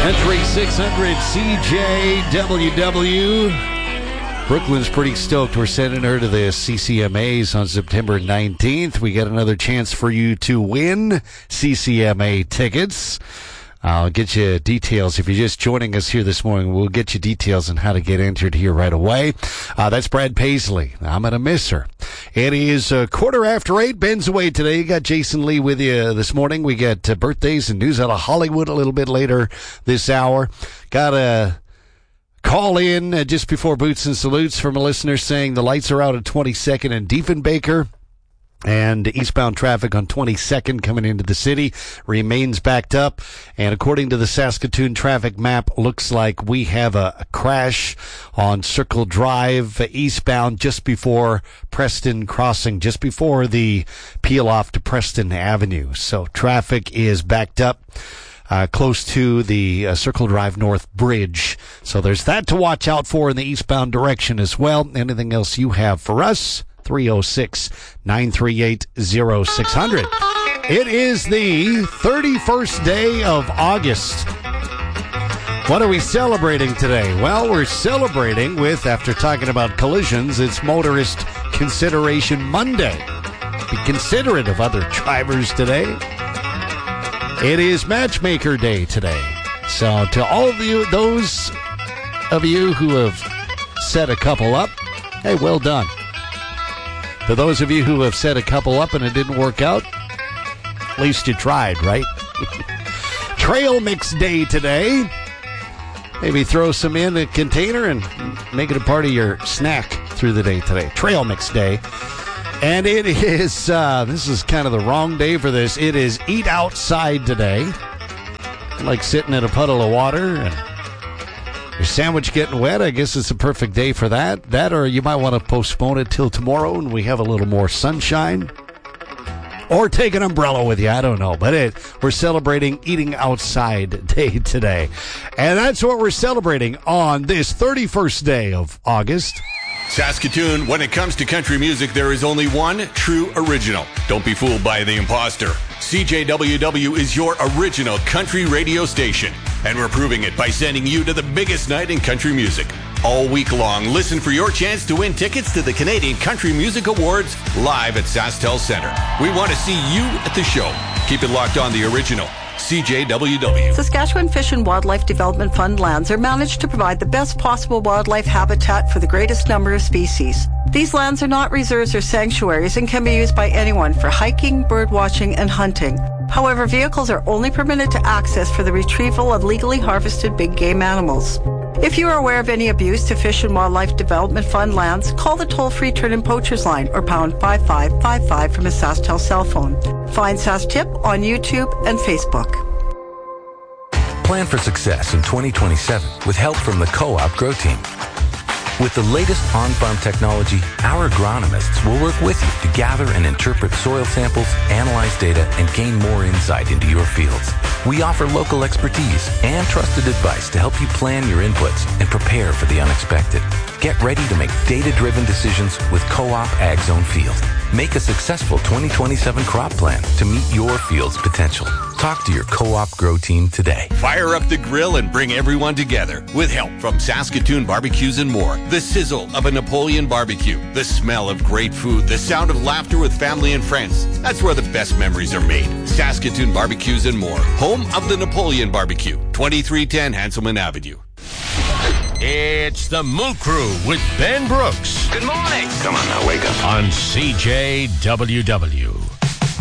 Country 600 CJWW. Brooklyn's pretty stoked. We're sending her to the CCMAs on September 19th. We got another chance for you to win CCMA tickets. I'll get you details. If you're just joining us here this morning, we'll get you details on how to get entered here right away. That's Brad Paisley. I'm going to miss her. It is 8:15. Ben's away today. You got Jason Lee with you this morning. We got birthdays and news out of Hollywood a little bit later this hour. Got a call in just before Boots and Salutes from a listener saying the lights are out at 22nd and Diefenbaker. And eastbound traffic on 22nd coming into the city remains backed up. And according to the Saskatoon traffic map, looks like we have a crash on Circle Drive eastbound just before Preston Crossing, just before the peel off to Preston Avenue. So traffic is backed up close to the Circle Drive North Bridge. So there's that to watch out for in the eastbound direction as well. Anything else you have for us? 306-938-0600. It is the 31st day of August. What are we celebrating today? Well, we're celebrating with, after talking about collisions, it's Motorist Consideration Monday. Be considerate of other drivers today. It is Matchmaker Day today. So to all of you, those of you who have set a couple up, hey, well done. To those of you who have set a couple up and it didn't work out, at least you tried, right? Trail Mix Day today. Maybe throw some in a container and make it a part of your snack through the day today. Trail Mix Day. And it is, this is kind of the wrong day for this. It is Eat Outside today. Like sitting in a puddle of water and your sandwich getting wet, I guess it's a perfect day for that. That, or you might want to postpone it till tomorrow and we have a little more sunshine. Or take an umbrella with you, I don't know. But we're celebrating Eating Outside Day today. And that's what we're celebrating on this 31st day of August. Saskatoon, when it comes to country music, there is only one true original. Don't be fooled by the imposter. CJWW is your original country radio station. And we're proving it by sending you to the biggest night in country music. All week long, listen for your chance to win tickets to the Canadian Country Music Awards live at SaskTel Centre. We want to see you at the show. Keep it locked on the original. CJWW. Saskatchewan Fish and Wildlife Development Fund lands are managed to provide the best possible wildlife habitat for the greatest number of species. These lands are not reserves or sanctuaries and can be used by anyone for hiking, bird watching, and hunting. However, vehicles are only permitted to access for the retrieval of legally harvested big game animals. If you are aware of any abuse to Fish and Wildlife Development Fund lands, call the toll-free Turn-In Poachers line or pound 5555 from a SaskTel cell phone. Find SaskTip on YouTube and Facebook. Plan for success in 2027 with help from the Co-op Grow Team. With the latest on-farm technology, our agronomists will work with you to gather and interpret soil samples, analyze data, and gain more insight into your fields. We offer local expertise and trusted advice to help you plan your inputs and prepare for the unexpected. Get ready to make data-driven decisions with Co-op Ag Zone Field. Make a successful 2027 crop plan to meet your field's potential. Talk to your Co-op Grow Team today. Fire up the grill and bring everyone together with help from Saskatoon Barbecues and More. The sizzle of a Napoleon barbecue, the smell of great food, the sound of laughter with family and friends. That's where the best memories are made. Saskatoon Barbecues and More, home of the Napoleon Barbecue, 2310 Hanselman Avenue. It's the Moo Crew with Ben Brooks. Good morning. Come on now, wake up. On CJWW.